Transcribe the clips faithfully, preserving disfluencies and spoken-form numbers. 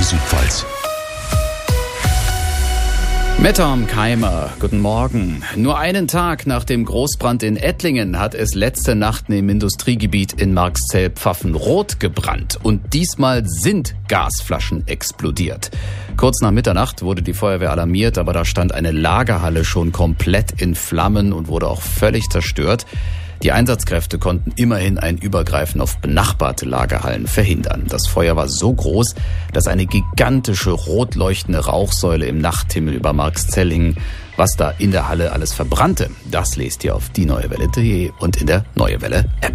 Südpfalz. Metterm Keimer, guten Morgen. Nur einen Tag nach dem Großbrand in Ettlingen hat es letzte Nacht im Industriegebiet in Marxzell-Pfaffen rot gebrannt. Und diesmal sind Gasflaschen explodiert. Kurz nach Mitternacht wurde die Feuerwehr alarmiert, aber da stand eine Lagerhalle schon komplett in Flammen und wurde auch völlig zerstört. Die Einsatzkräfte konnten immerhin ein Übergreifen auf benachbarte Lagerhallen verhindern. Das Feuer war so groß, dass eine gigantische rot leuchtende Rauchsäule im Nachthimmel über Marxzell hing. Was da in der Halle alles verbrannte, das lest ihr auf die neue welle punkt de und in der Neue Welle App.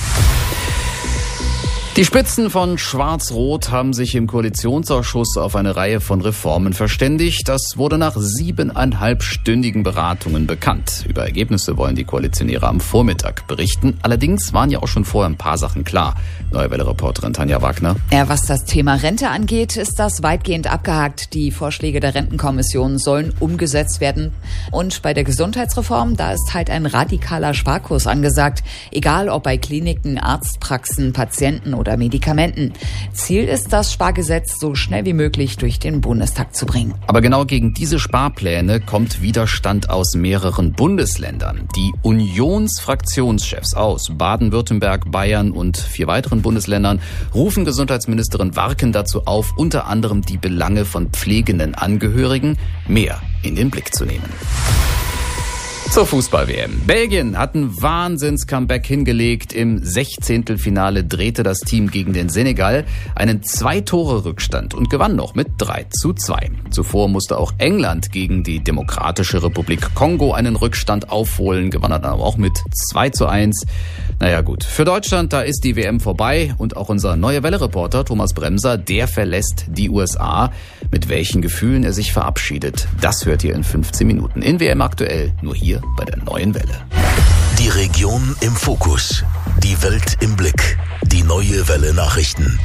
Die Spitzen von Schwarz-Rot haben sich im Koalitionsausschuss auf eine Reihe von Reformen verständigt. Das wurde nach siebeneinhalbstündigen Beratungen bekannt. Über Ergebnisse wollen die Koalitionäre am Vormittag berichten. Allerdings waren ja auch schon vorher ein paar Sachen klar. Neue Welle-Reporterin Tanja Wagner. Ja, was das Thema Rente angeht, ist das weitgehend abgehakt. Die Vorschläge der Rentenkommission sollen umgesetzt werden. Und bei der Gesundheitsreform, da ist halt ein radikaler Sparkurs angesagt. Egal ob bei Kliniken, Arztpraxen, Patienten oder Medikamenten. Ziel ist, das Spargesetz so schnell wie möglich durch den Bundestag zu bringen. Aber genau gegen diese Sparpläne kommt Widerstand aus mehreren Bundesländern. Die Unionsfraktionschefs aus Baden-Württemberg, Bayern und vier weiteren Bundesländern rufen Gesundheitsministerin Warken dazu auf, unter anderem die Belange von pflegenden Angehörigen mehr in den Blick zu nehmen. Zur Fußball-W M. Belgien hat ein Wahnsinns-Comeback hingelegt. Im Sechzehntelfinale drehte das Team gegen den Senegal einen Zwei-Tore-Rückstand und gewann noch mit drei zu zwei. Zuvor musste auch England gegen die Demokratische Republik Kongo einen Rückstand aufholen, gewann dann aber auch mit zwei zu eins. Naja gut, für Deutschland, da ist die W M vorbei und auch unser Neue Welle-Reporter Thomas Bremser, der verlässt die U S A. Mit welchen Gefühlen er sich verabschiedet, das hört ihr in fünfzehn Minuten in W M aktuell, nur hier bei der Neuen Welle. Die Region im Fokus, die Welt im Blick, die Neue Welle Nachrichten.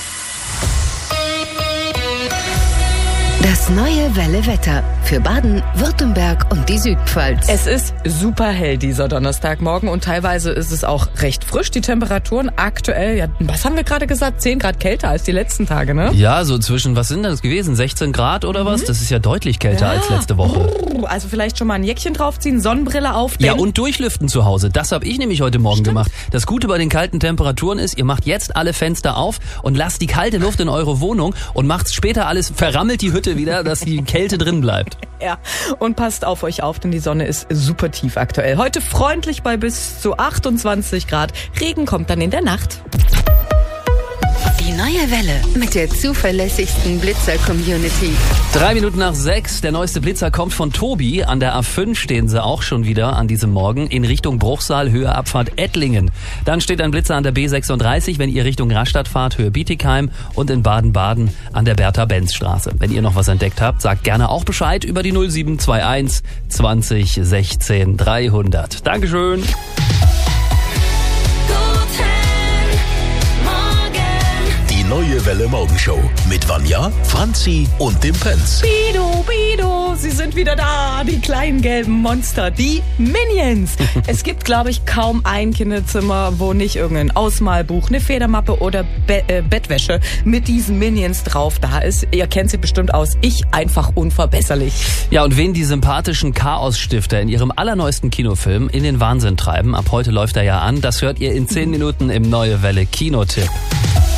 Das Neue Welle Wetter für Baden, Württemberg und die Südpfalz. Es ist super hell dieser Donnerstagmorgen und teilweise ist es auch recht frisch. Die Temperaturen aktuell, ja, was haben wir gerade gesagt? zehn Grad kälter als die letzten Tage, ne? Ja, so zwischen, was sind das gewesen? sechzehn Grad oder was? Mhm. Das ist ja deutlich kälter ja. als letzte Woche. Also vielleicht schon mal ein Jäckchen draufziehen, Sonnenbrille auf. Ja, und durchlüften zu Hause. Das habe ich nämlich heute Morgen Stimmt. gemacht. Das Gute bei den kalten Temperaturen ist, ihr macht jetzt alle Fenster auf und lasst die kalte Luft in eure Wohnung und macht später alles, verrammelt die Hütte wieder, dass die Kälte drin bleibt. Ja, und passt auf euch auf, denn die Sonne ist super tief aktuell. Heute freundlich bei bis zu achtundzwanzig Grad. Regen kommt dann in der Nacht. Die Neue Welle mit der zuverlässigsten Blitzer-Community. Drei Minuten nach sechs, der neueste Blitzer kommt von Tobi. An der A fünf stehen sie auch schon wieder an diesem Morgen in Richtung Bruchsal, Höhe Abfahrt Ettlingen. Dann steht ein Blitzer an der B sechsunddreißig, wenn ihr Richtung Rastatt fahrt, Höhe Bietigheim und in Baden-Baden an der Bertha-Benz-Straße. Wenn ihr noch was entdeckt habt, sagt gerne auch Bescheid über die null sieben zwei eins zwanzig sechzehn dreihundert. Dankeschön. Neue Welle Morgenshow mit Vanja, Franzi und dem Pence. Bido, Bido, sie sind wieder da, die kleinen gelben Monster, die Minions. Es gibt, glaube ich, kaum ein Kinderzimmer, wo nicht irgendein Ausmalbuch, eine Federmappe oder Be- äh, Bettwäsche mit diesen Minions drauf da ist. Ihr kennt sie bestimmt aus. Ich einfach unverbesserlich. Ja, und wen die sympathischen Chaos-Stifter in ihrem allerneuesten Kinofilm in den Wahnsinn treiben, ab heute läuft er ja an, das hört ihr in zehn Minuten im Neue Welle Kinotipp.